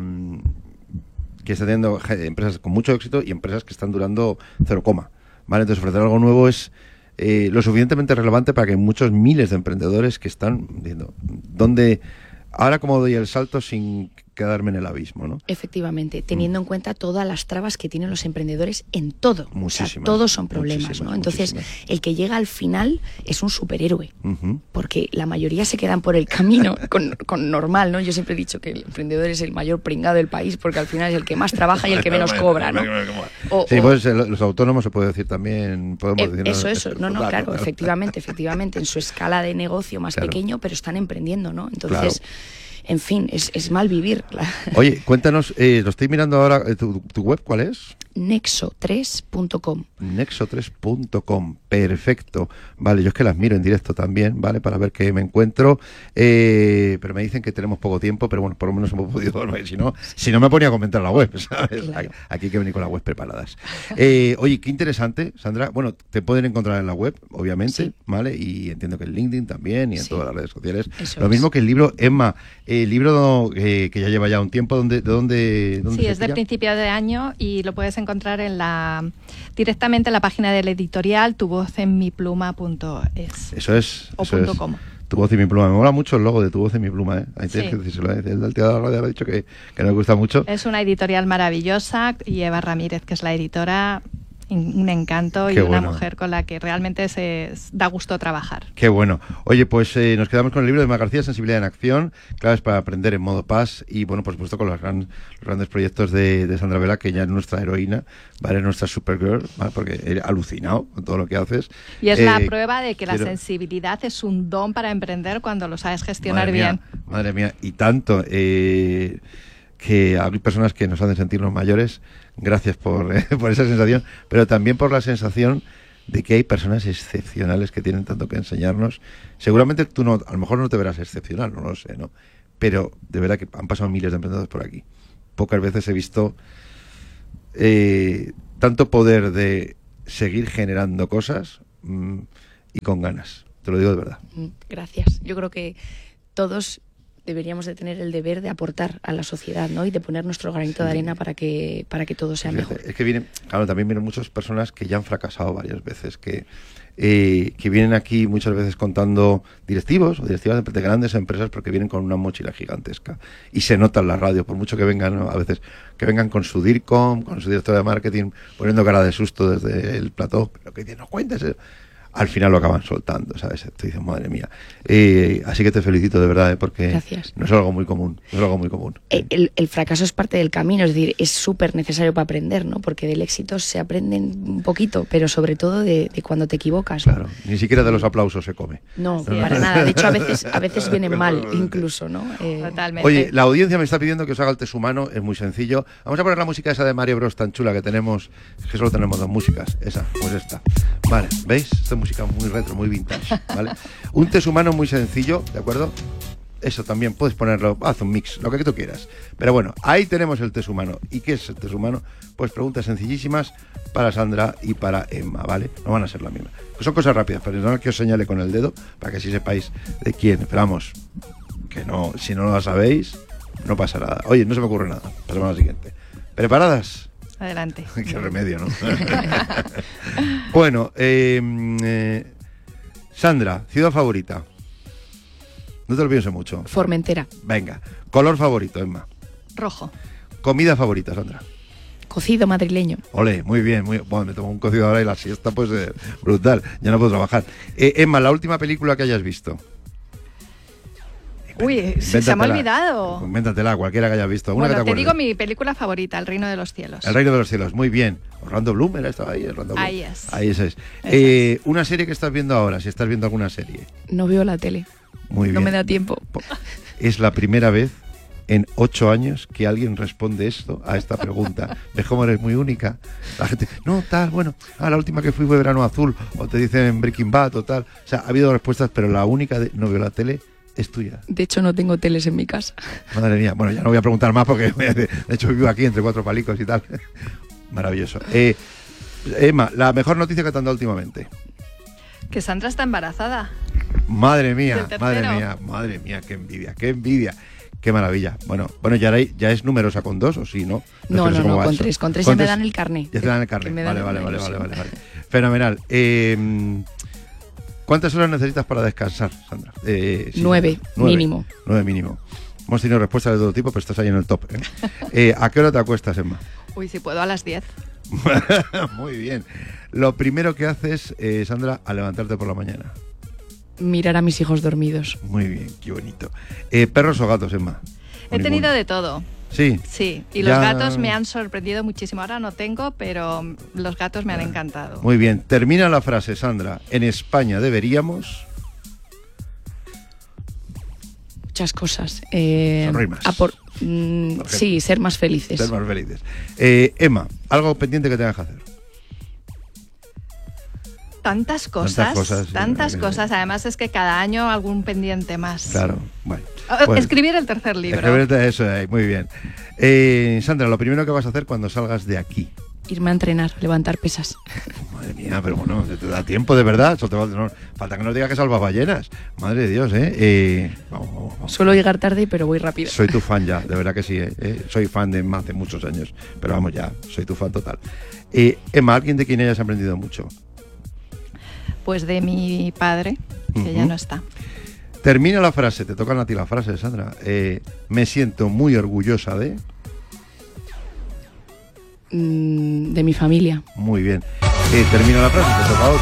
está teniendo empresas con mucho éxito y empresas que están durando 0, ¿vale? Entonces ofrecer algo nuevo es lo suficientemente relevante para que muchos miles de emprendedores que están diciendo, ahora cómo doy el salto sin quedarme en el abismo, ¿no? Efectivamente, teniendo en cuenta todas las trabas que tienen los emprendedores en todo. Muchísimas, o sea, todos son problemas, ¿no? Entonces, el que llega al final es un superhéroe, porque la mayoría se quedan por el camino con normal, ¿no? Yo siempre he dicho que el emprendedor es el mayor pringado del país, porque al final es el que más trabaja y el que menos cobra, ¿no? Pues los autónomos se puede decir también, podemos decir... Eso, claro, efectivamente, en su escala de negocio más pequeño, pero están emprendiendo, ¿no? Entonces... En fin, es mal vivir. Oye, cuéntanos, lo estoy mirando ahora, ¿tu web cuál es? Nexo3.com. Nexo3.com, perfecto. Vale, yo es que las miro en directo también, ¿vale? Para ver qué me encuentro. Pero me dicen que tenemos poco tiempo, pero bueno, por lo menos hemos podido dormir. Si no me ponía a comentar la web, ¿sabes? Claro. Aquí hay que venir con la web preparadas. Oye, qué interesante, Sandra. Bueno, te pueden encontrar en la web, obviamente, ¿vale? Y entiendo que en LinkedIn también y en todas las redes sociales. Lo mismo que el libro, Emma, el libro que ya lleva ya un tiempo, ¿de dónde sí, es de principios de año y lo puedes encontrar directamente en la página del editorial tuvozenmipluma.es. Eso es. .com. Tu voz y mi pluma. Me mola mucho el logo de Tu voz y mi pluma, ¿eh? Ahí tienes que decírselo. El del tío de la radio ha dicho que nos gusta mucho. Es una editorial maravillosa y Eva Ramírez, que es la editora, un encanto. Qué y una bueno. mujer con la que realmente se da gusto trabajar. Qué bueno. Oye, pues nos quedamos con el libro de Emma García, Sensibilidad en Acción, claves para aprender en modo paz, y bueno, por supuesto con los grandes proyectos de Sandra Vela, que ya es nuestra heroína, ¿vale? Nuestra Supergirl, ¿vale? Porque he alucinado con todo lo que haces. Y es la prueba de que la sensibilidad es un don para emprender cuando lo sabes gestionar bien. Madre mía, y tanto que hay personas que nos hacen sentirnos mayores. Gracias por esa sensación, pero también por la sensación de que hay personas excepcionales que tienen tanto que enseñarnos. Seguramente tú a lo mejor no te verás excepcional, no lo sé, ¿no? Pero de verdad que han pasado miles de emprendedores por aquí. pocas veces he visto tanto poder de seguir generando cosas y con ganas. Te lo digo de verdad. Gracias. Yo creo que todos deberíamos de tener el deber de aportar a la sociedad, ¿no? Y de poner nuestro granito de arena para que todo sea mejor. Es que también vienen muchas personas que ya han fracasado varias veces, que vienen aquí muchas veces contando directivos o directivas de grandes empresas, porque vienen con una mochila gigantesca y se nota en la radio, por mucho que vengan, ¿no? A veces que vengan con su DIRCOM, con su director de marketing, poniendo cara de susto desde el plató, pero que no cuentes eso. Al final lo acaban soltando, ¿sabes? Te dicen, madre mía. Así que te felicito de verdad, porque gracias. No es algo muy común. No es algo muy común. El fracaso es parte del camino, es decir, es súper necesario para aprender, ¿no? Porque del éxito se aprende un poquito, pero sobre todo de cuando te equivocas, ¿no? Claro, ni siquiera de los aplausos se come. No, para nada. De hecho, a veces vienen mal, incluso, ¿no? Totalmente. Oye, la audiencia me está pidiendo que os haga el test humano, es muy sencillo. Vamos a poner la música esa de Mario Bros tan chula que tenemos, es que solo tenemos 2 músicas, esa, pues esta. Vale, ¿veis? Esta música muy retro, muy vintage, ¿vale? Un test humano muy sencillo, ¿de acuerdo? Eso también puedes ponerlo, haz un mix, lo que tú quieras. Pero bueno, ahí tenemos el test humano. ¿Y qué es el test humano? Pues preguntas sencillísimas para Sandra y para Emma, ¿vale? No van a ser la misma. Son cosas rápidas, pero no que os señale con el dedo para que así sepáis de quién. Pero vamos, que no, si no lo sabéis, no pasa nada. Oye, no se me ocurre nada. Pasamos a la siguiente. ¿Preparadas? Adelante. Qué remedio, ¿no? Bueno, Sandra, ciudad favorita. No te lo pienses mucho. Formentera. Venga. Color favorito, Emma. Rojo. Comida favorita, Sandra. Cocido madrileño. Ole, muy bien, bueno, me tomo un cocido ahora y la siesta, pues brutal. Ya no puedo trabajar. Emma, la última película que hayas visto. Uy, se me ha olvidado. Invéntatela, cualquiera que hayas visto. Una Bueno, que te digo mi película favorita, El Reino de los Cielos. El Reino de los Cielos, muy bien. Orlando Bloom era esto ahí, Orlando Bloom. Ahí es. Ahí es. Una serie que estás viendo ahora, si estás viendo alguna serie. No veo la tele. Muy bien. No me da tiempo. Es la primera vez en 8 años que alguien responde a esta pregunta. ¿Ves cómo eres muy única? La gente, no, tal, bueno, la última que fui fue Verano Azul, o te dicen Breaking Bad o tal. O sea, ha habido respuestas, pero la única de no veo la tele es tuya. De hecho, no tengo teles en mi casa. Madre mía, bueno, ya no voy a preguntar más porque de hecho vivo aquí entre 4 palicos y tal. Maravilloso. Emma, la mejor noticia que te han dado últimamente. Que Sandra está embarazada. Madre mía, qué envidia. Qué maravilla. Bueno, ya es numerosa con 2 o sí, ¿no? No, con 3. Con 3 ya me dan el carné. Ya te dan el carné. Vale. Fenomenal. ¿Cuántas horas necesitas para descansar, Sandra? 9, mínimo. 9 mínimo. Hemos tenido respuestas de todo tipo, pero estás ahí en el top, ¿eh? ¿A qué hora te acuestas, Emma? Uy, si puedo a las 10. Muy bien. Lo primero que haces, Sandra, al levantarte por la mañana. Mirar a mis hijos dormidos. Muy bien, qué bonito. ¿Perros o gatos, Emma? He tenido de todo. Sí. Sí, y los gatos me han sorprendido muchísimo. Ahora no tengo, pero los gatos me han encantado. Muy bien, termina la frase, Sandra. En España deberíamos... Muchas cosas. Sonreír más. Sí, ser más felices. Ser más felices. Emma, algo pendiente que tengas que hacer. Tantas cosas. Además es que cada año algún pendiente más. Claro, bueno. Escribir el tercer libro. Eso, muy bien. Sandra, lo primero que vas a hacer cuando salgas de aquí. Irme a entrenar, levantar pesas. Madre mía, pero bueno, te da tiempo de verdad. Falta que nos digas que salvas ballenas. Madre de Dios, vamos. Suelo llegar tarde, pero voy rápido. Soy tu fan ya, de verdad que sí. Soy fan de Emma hace muchos años. Pero vamos ya, soy tu fan total. Emma, ¿alguien de quien hayas aprendido mucho? Pues de mi padre, que ya no está. Termina la frase, te tocan a ti la frase, Sandra. Me siento muy orgullosa de... De mi familia. Muy bien. Termina la frase, te toca a otro.